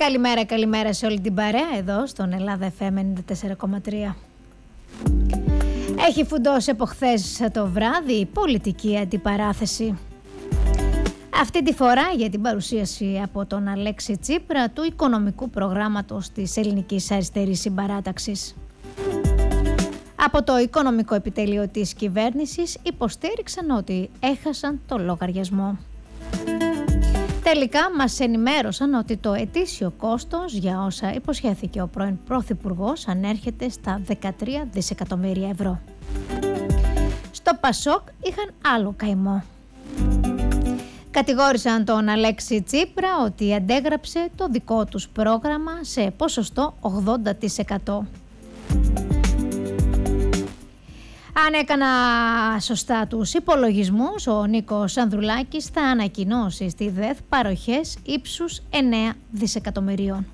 Καλημέρα σε όλη την παρέα εδώ στον Ελλάδα FM 94,3. Έχει φουντώσει από χθες το βράδυ η πολιτική αντιπαράθεση. Αυτή τη φορά για την παρουσίαση από τον Αλέξη Τσίπρα του οικονομικού προγράμματος της Ελληνικής Αριστερής Συμπαράταξης. Από το οικονομικό επιτελείο της κυβέρνησης υποστήριξαν ότι έχασαν το λογαριασμό. Τελικά μας ενημέρωσαν ότι το ετήσιο κόστος για όσα υποσχέθηκε ο πρώην Πρωθυπουργός ανέρχεται στα 13 δισεκατομμύρια ευρώ. Στο Πασόκ είχαν άλλο καημό. Κατηγόρησαν τον Αλέξη Τσίπρα ότι αντέγραψε το δικό τους πρόγραμμα σε ποσοστό 80%. Αν έκανα σωστά τους υπολογισμούς, ο Νίκος Ανδρουλάκης θα ανακοινώσει στη ΔΕΘ παροχές ύψους 9 δισεκατομμυρίων.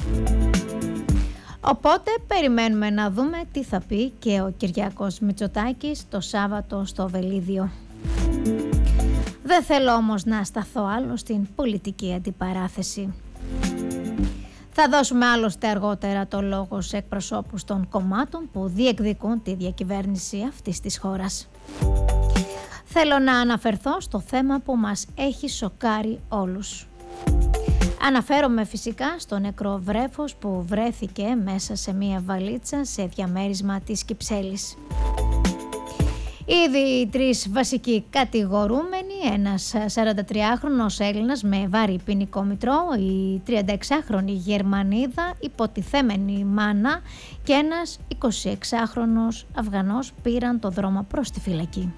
Οπότε περιμένουμε να δούμε τι θα πει και ο Κυριάκος Μητσοτάκης το Σάββατο στο Βελίδιο. Δεν θέλω όμως να σταθώ άλλο στην πολιτική αντιπαράθεση. Θα δώσουμε άλλωστε αργότερα το λόγο σε εκπροσώπους των κομμάτων που διεκδικούν τη διακυβέρνηση αυτής της χώρας. Θέλω να αναφερθώ στο θέμα που μας έχει σοκάρει όλους. Αναφέρομαι φυσικά στο νεκρό βρέφος που βρέθηκε μέσα σε μία βαλίτσα σε διαμέρισμα της Κυψέλης. Ήδη οι τρεις βασικοί κατηγορούμενοι, ένας 43χρονος Έλληνας με βαρύ ποινικό μητρό, η 36χρονη Γερμανίδα υποτιθέμενη μάνα και ένας 26χρονος Αφγανός πήραν το δρόμο προς τη φυλακή.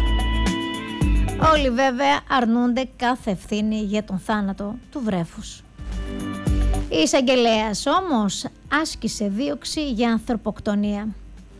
Όλοι βέβαια αρνούνται κάθε ευθύνη για τον θάνατο του βρέφους. Η εισαγγελέας όμως άσκησε δίωξη για ανθρωποκτονία.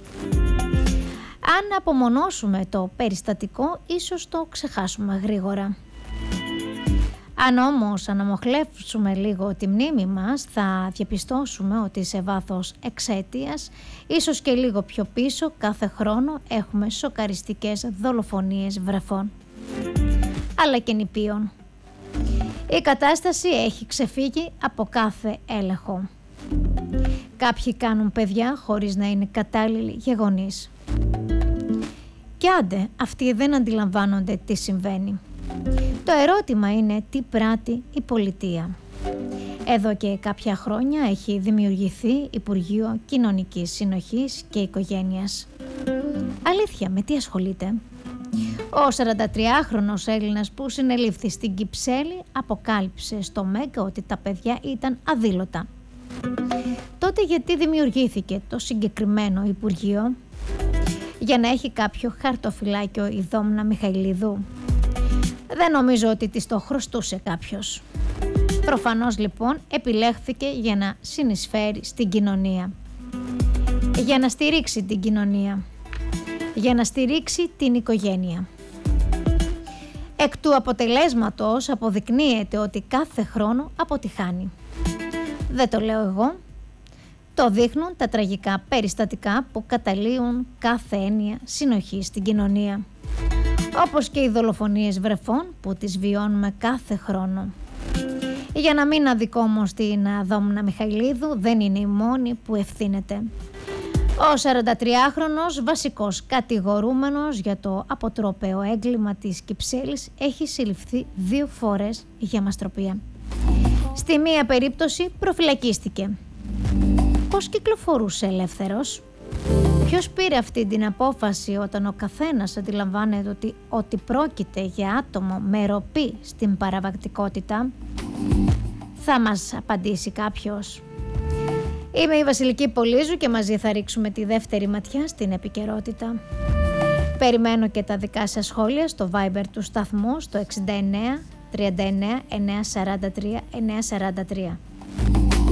Αν απομονώσουμε το περιστατικό, ίσως το ξεχάσουμε γρήγορα. Αν όμως αναμοχλεύσουμε λίγο τη μνήμη μας, θα διαπιστώσουμε ότι σε βάθος εξαιτίας, ίσως και λίγο πιο πίσω, κάθε χρόνο έχουμε σοκαριστικές δολοφονίες βρεφών, αλλά και νηπίων. Η κατάσταση έχει ξεφύγει από κάθε έλεγχο. Κάποιοι κάνουν παιδιά χωρίς να είναι κατάλληλοι γεγονείς. Και άντε, αυτοί δεν αντιλαμβάνονται τι συμβαίνει. Το ερώτημα είναι τι πράττει η πολιτεία. Εδώ και κάποια χρόνια έχει δημιουργηθεί Υπουργείο Κοινωνικής Συνοχής και Οικογένειας. Αλήθεια, με τι ασχολείται? Ο 43χρονος Έλληνας που συνελήφθη στην Κυψέλη αποκάλυψε στο ΜΕΓ ότι τα παιδιά ήταν αδήλωτα. Τότε γιατί δημιουργήθηκε το συγκεκριμένο Υπουργείο? Για να έχει κάποιο χαρτοφυλάκιο η Δόμνα Μιχαηλίδου? Δεν νομίζω ότι της το χρωστούσε κάποιος. Προφανώς λοιπόν επιλέχθηκε για να συνεισφέρει στην κοινωνία. Για να στηρίξει την κοινωνία. Για να στηρίξει την οικογένεια. Εκ του αποτελέσματος αποδεικνύεται ότι κάθε χρόνο αποτυχάνει. Δεν το λέω εγώ. Το δείχνουν τα τραγικά περιστατικά που καταλύουν κάθε έννοια συνοχή στην κοινωνία. Όπως και οι δολοφονίες βρεφών που τις βιώνουμε κάθε χρόνο. Για να μην αδικώ όμως την Δόμνα Μιχαηλίδου, δεν είναι η μόνη που ευθύνεται. Ο 43χρονος βασικός κατηγορούμενος για το αποτρόπαιο έγκλημα της Κυψέλης έχει συλληφθεί 2 φορές για μαστροπία. Στη μία περίπτωση προφυλακίστηκε. Πώς κυκλοφορούσε ελεύθερος? Ποιος πήρε αυτή την απόφαση όταν ο καθένας αντιλαμβάνεται ότι πρόκειται για άτομο με ροπή στην παραβατικότητα? Θα μας απαντήσει κάποιος. Είμαι η Βασιλική Πολύζου και μαζί θα ρίξουμε τη δεύτερη ματιά στην επικαιρότητα. Περιμένω και τα δικά σας σχόλια στο Viber του σταθμού στο 69 39 943 943.